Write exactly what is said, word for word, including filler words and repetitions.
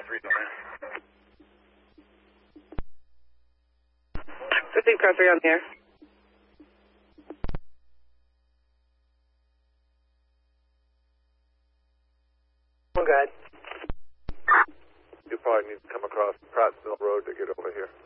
three, man. Receive car three on the air. Oh, God. You probably need to come across Pratt Mill Road to get over here.